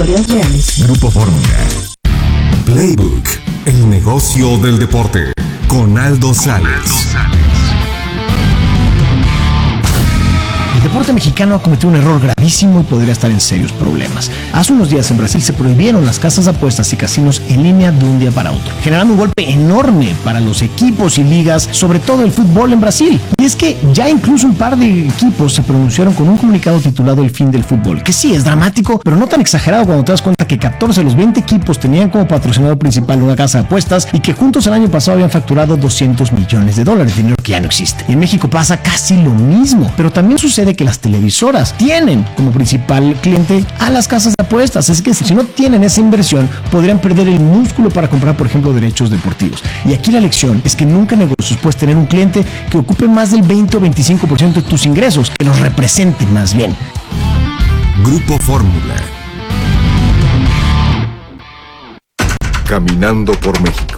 historias reales. Grupo Fórmula. Playbook, el negocio del deporte, con Aldo Sales. El deporte mexicano ha cometido un error gravísimo y podría estar en serios problemas. Hace unos días en Brasil se prohibieron las casas de apuestas y casinos en línea de un día para otro, generando un golpe enorme para los equipos y ligas, sobre todo el fútbol en Brasil. Y es que ya incluso un par de equipos se pronunciaron con un comunicado titulado El fin del fútbol, que sí es dramático, pero no tan exagerado cuando te das cuenta que 14 de los 20 equipos tenían como patrocinador principal una casa de apuestas y que juntos el año pasado habían facturado $200 millones, dinero que ya no existe. En México pasa casi lo mismo, pero también sucede que las televisoras tienen como principal cliente a las casas de apuestas, es que si no tienen esa inversión podrían perder el músculo para comprar, por ejemplo, derechos deportivos. Y aquí la lección es que nunca en negocios puedes tener un cliente que ocupe más del 20 o 25% de tus ingresos, que los represente más bien. Grupo Fórmula. Caminando por México.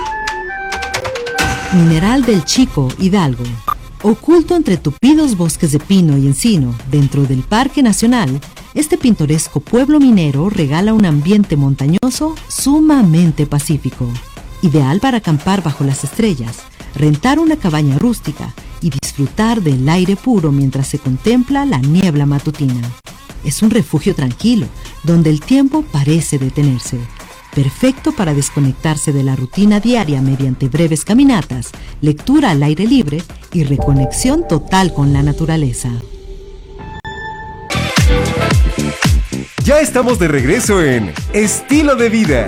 Mineral del Chico, Hidalgo. Oculto entre tupidos bosques de pino y encino, dentro del Parque Nacional, este pintoresco pueblo minero regala un ambiente montañoso sumamente pacífico, ideal para acampar bajo las estrellas, rentar una cabaña rústica y disfrutar del aire puro mientras se contempla la niebla matutina. Es un refugio tranquilo, donde el tiempo parece detenerse. Perfecto para desconectarse de la rutina diaria mediante breves caminatas, lectura al aire libre y reconexión total con la naturaleza. Ya estamos de regreso en Estilo de Vida.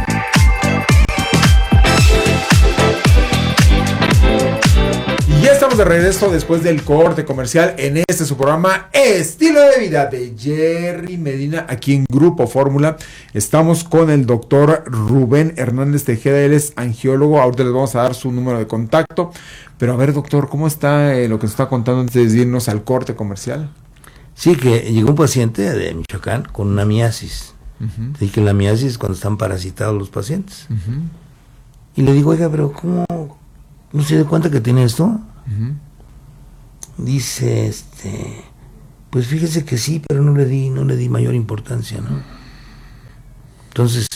Y ya estamos de regreso después del corte comercial en su programa Estilo de Vida de Jerry Medina, aquí en Grupo Fórmula. Estamos con el doctor Rubén Hernández Tejeda, él es angiólogo. Ahorita les vamos a dar su número de contacto. Pero a ver, doctor, ¿cómo está lo que nos está contando antes de irnos al corte comercial? Sí, que llegó un paciente de Michoacán con una miasis. Dije que la miasis es cuando están parasitados los pacientes. Y le digo, oiga, pero ¿cómo no se da cuenta que tiene esto? Dice, pues fíjese que sí, pero no le di mayor importancia, ¿no? Entonces,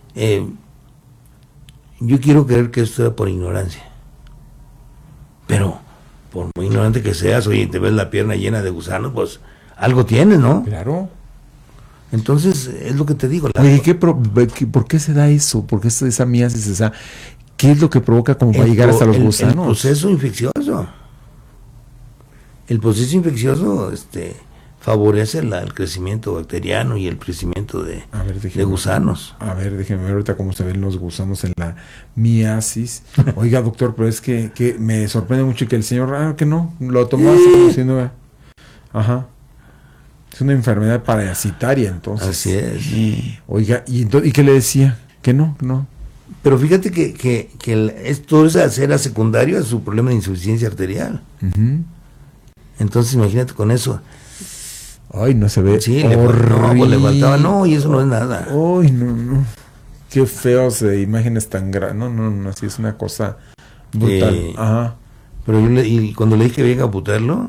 yo quiero creer que esto era por ignorancia. Pero, por muy ignorante que seas, oye, te ves la pierna llena de gusanos, pues algo tienes, ¿no? Claro. Entonces, es lo que te digo. Oye, ¿por qué se da eso? ¿Por qué esa miasis? O sea, ¿qué es lo que provoca como para llegar hasta los gusanos? El proceso infeccioso. El proceso infeccioso favorece el crecimiento bacteriano y el crecimiento de gusanos. A ver, déjeme ver ahorita cómo se ven los gusanos en la miasis. Oiga, doctor, pero es que me sorprende mucho que el señor, que no, lo tomó así como si no. Ajá. Es una enfermedad parasitaria, entonces. Así es. Oiga, ¿y qué le decía? Que no. Pero fíjate que esto era secundario a su problema de insuficiencia arterial. Entonces imagínate con eso. Ay, no se ve. Sí, le faltaba, y eso no es nada. Ay, no. Qué feos imágenes tan grandes. No, así es una cosa brutal. Ajá. Pero y cuando le dije que venga a amputarlo,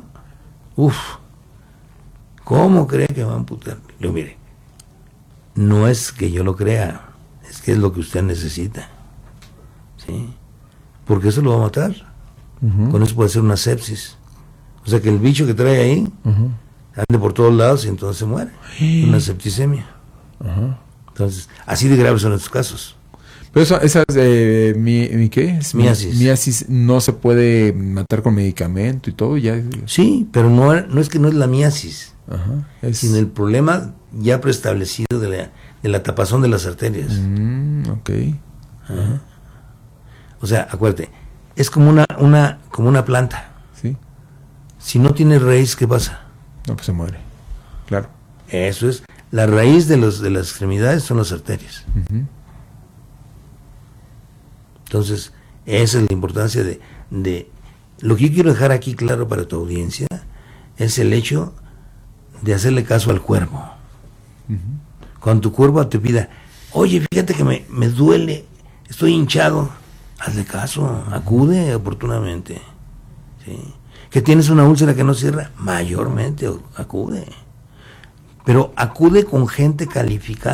¿cómo cree que va a amputar? Le digo, mire, no es que yo lo crea, es que es lo que usted necesita. ¿Sí? Porque eso lo va a matar. Con eso puede ser una sepsis. O sea que el bicho que trae ahí ande por todos lados y entonces se muere. Una septicemia. Entonces, así de graves son estos casos. Pero esas ¿qué? Miasis no se puede matar con medicamento y todo ya. Sí, pero no es que no es la miasis, sino el problema ya preestablecido de la tapazón de las arterias. O sea, acuérdate, es como una planta. Sí. Si no tiene raíz, ¿qué pasa? No, pues se muere. Claro. Eso es. La raíz de las extremidades son las arterias. Entonces, esa es la importancia de lo que yo quiero dejar aquí claro para tu audiencia, es el hecho de hacerle caso al cuerpo. Cuando tu cuerpo te pida, oye, fíjate que me duele, estoy hinchado, hazle caso, acude oportunamente. ¿Sí? Que tienes una úlcera que no cierra, mayormente acude. Pero acude con gente calificada.